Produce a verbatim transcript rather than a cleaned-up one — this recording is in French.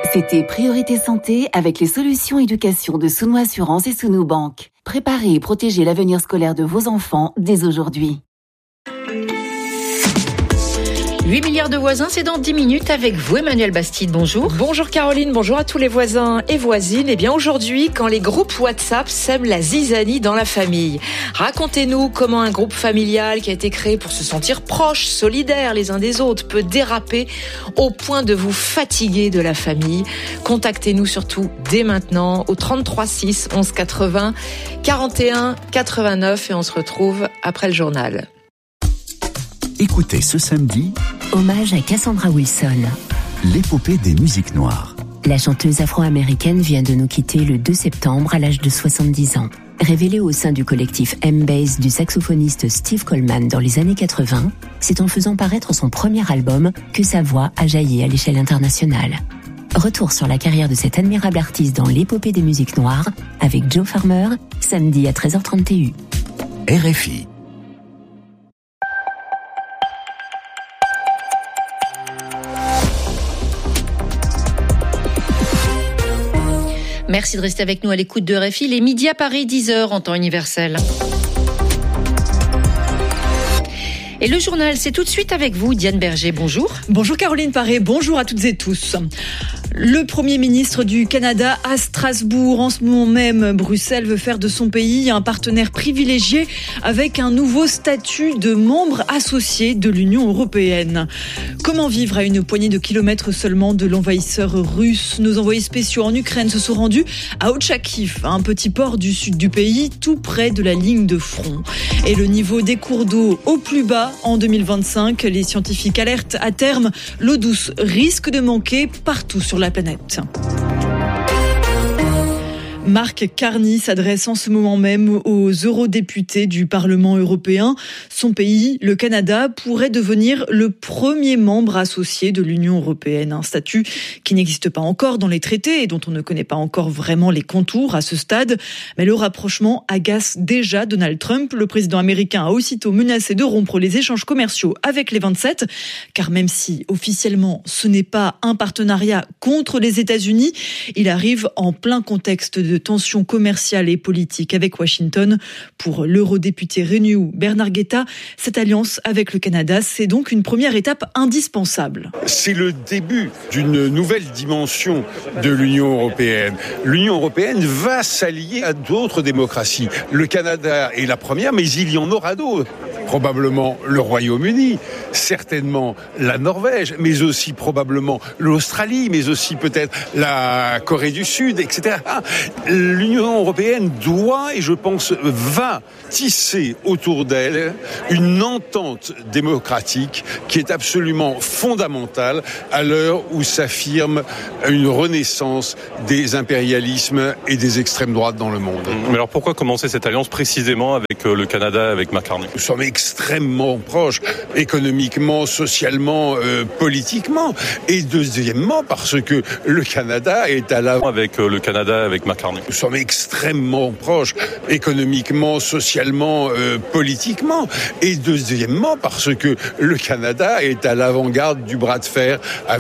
C'était Priorité Santé avec les solutions éducation de Sounou Assurance et Sounou Banque. Préparez et protégez l'avenir scolaire de vos enfants dès aujourd'hui. huit milliards de voisins, c'est dans dix minutes avec vous, Emmanuel Bastide. Bonjour. Bonjour Caroline, bonjour à tous les voisins et voisines. Eh bien aujourd'hui, quand les groupes WhatsApp sèment la zizanie dans la famille. Racontez-nous comment un groupe familial qui a été créé pour se sentir proches, solidaires les uns des autres, peut déraper au point de vous fatiguer de la famille. Contactez-nous surtout dès maintenant au trente-trois six onze quatre-vingts quarante et un quatre-vingt-neuf et on se retrouve après le journal. Écoutez ce samedi, hommage à Cassandra Wilson, l'épopée des musiques noires. La chanteuse afro-américaine vient de nous quitter le deux septembre à l'âge de soixante-dix ans. Révélée au sein du collectif M-Bass du saxophoniste Steve Coleman dans les années quatre-vingts, c'est en faisant paraître son premier album que sa voix a jailli à l'échelle internationale. Retour sur la carrière de cette admirable artiste dans l'épopée des musiques noires avec Joe Farmer, samedi à treize heures trente et un. R F I. Merci de rester avec nous à l'écoute de R F I. Les midis à Paris, dix heures en temps universel. Et le journal, c'est tout de suite avec vous, Diane Berger. Bonjour. Bonjour Caroline Paré, bonjour à toutes et tous. Le Premier ministre du Canada à Strasbourg. En ce moment même, Bruxelles veut faire de son pays un partenaire privilégié avec un nouveau statut de membre associé de l'Union européenne. Comment vivre à une poignée de kilomètres seulement de l'envahisseur russe ? Nos envoyés spéciaux en Ukraine se sont rendus à Ochakiv, un petit port du sud du pays, tout près de la ligne de front. Et le niveau des cours d'eau au plus bas en deux mille vingt-cinq. Les scientifiques alertent à terme, l'eau douce risque de manquer partout sur la planète. Mark Carney s'adresse en ce moment même aux eurodéputés du Parlement européen. Son pays, le Canada, pourrait devenir le premier membre associé de l'Union européenne. Un statut qui n'existe pas encore dans les traités et dont on ne connaît pas encore vraiment les contours à ce stade. Mais le rapprochement agace déjà Donald Trump. Le président américain a aussitôt menacé de rompre les échanges commerciaux avec les vingt-sept. Car même si officiellement ce n'est pas un partenariat contre les États-Unis, il arrive en plein contexte de tensions commerciales et politiques avec Washington. Pour l'eurodéputé Renew Bernard Guetta, cette alliance avec le Canada, c'est donc une première étape indispensable. C'est le début d'une nouvelle dimension de l'Union européenne. L'Union européenne va s'allier à d'autres démocraties. Le Canada est la première, mais il y en aura d'autres. Probablement le Royaume-Uni, certainement la Norvège, mais aussi probablement l'Australie, mais aussi peut-être la Corée du Sud, et cetera. L'Union européenne doit, et je pense va, tisser autour d'elle une entente démocratique qui est absolument fondamentale à l'heure où s'affirme une renaissance des impérialismes et des extrêmes droites dans le monde. Mais alors pourquoi commencer cette alliance précisément avec le Canada, avec Mark Carney ? Nous sommes extrêmement proches, économiquement, socialement, euh, politiquement. Et deuxièmement, parce que le Canada est à l'avant. Avec le Canada, avec Mark Carney. Nous sommes extrêmement proches, économiquement, socialement, euh, politiquement. Et deuxièmement, parce que le Canada est à l'avant-garde du bras de fer avec